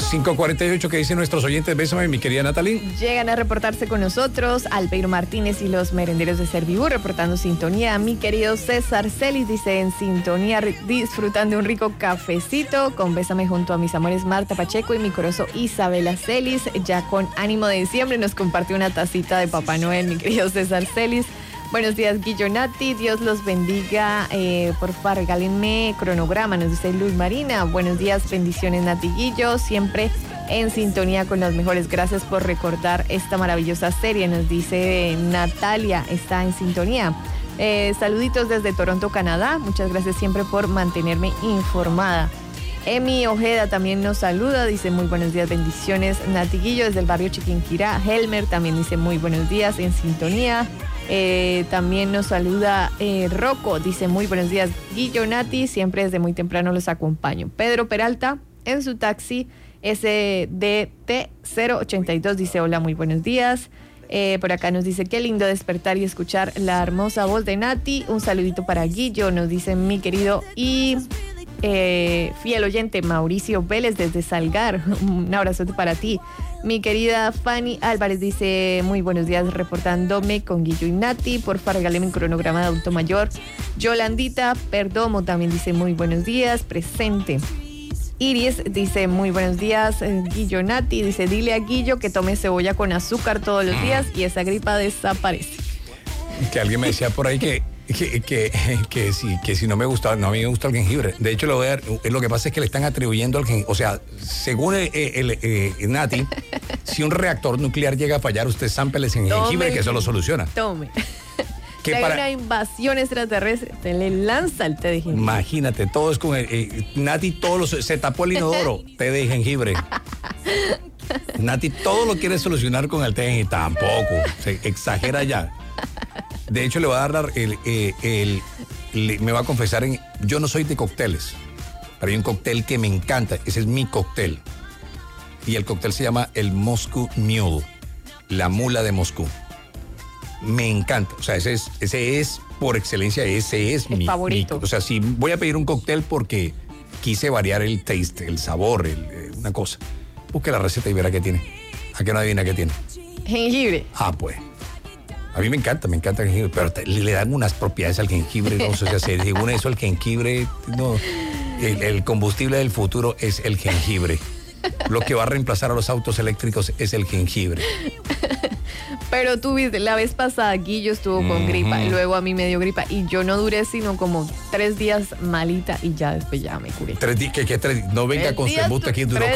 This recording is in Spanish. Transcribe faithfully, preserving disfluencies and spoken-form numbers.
cinco cuarenta y ocho, ¿qué dicen nuestros oyentes? Bésame, mi querida Natalie. Llegan a reportarse con nosotros Albeiro Martínez y los merenderos de Servibú, reportando sintonía. Mi querido César Celis dice en sintonía, disfrutando de un rico cafecito, con Bésame junto a mis amores Marta Pacheco y mi corozo Isabela Celis. Ya con ánimo de diciembre nos comparte una tacita de Papá Noel, mi querido César Celis. Buenos días, Guillo Nati, Dios los bendiga, eh, por favor, regálenme cronograma, nos dice Luz Marina. Buenos días, bendiciones, Nati Guillo, siempre en sintonía con los mejores. Gracias por recordar esta maravillosa serie, nos dice Natalia, está en sintonía. Eh, saluditos desde Toronto, Canadá, muchas gracias siempre por mantenerme informada. Emi Ojeda también nos saluda, dice muy buenos días, bendiciones, Nati Guillo desde el barrio Chiquinquirá. Helmer también dice muy buenos días, en sintonía. Eh, también nos saluda eh, Rocco, dice muy buenos días, Guillo, Nati, siempre desde muy temprano los acompaño. Pedro Peralta en su taxi S D T cero ochenta y dos dice hola, muy buenos días. Eh, por acá nos dice qué lindo despertar y escuchar la hermosa voz de Nati. Un saludito para Guillo, nos dice mi querido y eh, fiel oyente Mauricio Vélez desde Salgar. Un abrazote para ti. Mi querida Fanny Álvarez dice muy buenos días, reportándome con Guillo y Nati. Porfa, regáleme un cronograma de adulto mayor. Yolandita Perdomo también dice muy buenos días, presente. Iris dice muy buenos días, Guillo Nati. Dice dile a Guillo que tome cebolla con azúcar todos los días y esa gripa desaparece. Que alguien me decía por ahí que Que, que, que, si, que si no me gusta, no, a mí me gusta el jengibre. De hecho, lo, voy a, lo que pasa es que le están atribuyendo al jengibre. O sea, según el, el, el, el Nati, si un reactor nuclear llega a fallar, usted zámpele en jengibre, que eso lo soluciona. Tome. Que hay para una invasión extraterrestre, te le lanza el té de jengibre. Imagínate, todo es con el, eh, Nati, todo lo, se tapó el inodoro, té de jengibre. Nati todo lo quiere solucionar con el té de jengibre. Tampoco, se exagera ya. De hecho, le voy a dar el, el, el, el me va a confesar, en, yo no soy de cócteles, pero hay un cóctel que me encanta, ese es mi cóctel. Y el cóctel se llama el Moscow Mule, la mula de Moscú. Me encanta, o sea, ese es, ese es por excelencia, ese es el mi favorito. Mi, o sea, si voy a pedir un cóctel porque quise variar el taste, el sabor, el, eh, una cosa, busque la receta y verá qué tiene. ¿A qué no adivina qué tiene? Jengibre. Ah, pues. A mí me encanta, me encanta el jengibre, pero te, le dan unas propiedades al jengibre, no sé si hacer. Según eso, el jengibre, no, el, el combustible del futuro es el jengibre. Lo que va a reemplazar a los autos eléctricos es el jengibre. Pero tú viste, la vez pasada Guillo estuvo con mm-hmm. gripa, luego a mí me dio gripa y yo no duré sino como tres días malita y ya después ya me curé. Tres días, ¿qué, qué tres? No venga con su embuste aquí, duró